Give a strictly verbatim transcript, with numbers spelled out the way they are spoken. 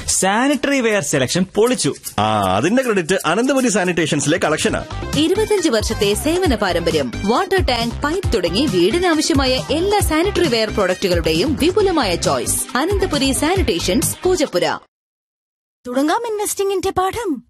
Sanitary ware selection പൊളിച്ചു. ആ അതിന്റെ ക്രെഡിറ്റ് അനന്തപുരി സാനിറ്റേഷൻസിലെ കളക്ഷനാ. ഇരുപത്തിയഞ്ച് വർഷത്തെ സേവന പാരമ്പര്യം. വാട്ടർ ടാങ്ക്, പൈപ്പ് തുടങ്ങി വീടിനാവശ്യമായ എല്ലാ സാനിറ്ററി വെയർ പ്രോഡക്റ്റുകളുടെയും വിപുലമായ ചോയ്സ്. അനന്തപുരി സാനിറ്റേഷൻസ്, പൂജപ്പുര. തുടങ്ങാം ഇൻവെസ്റ്റിംഗിന്റെ പാഠം.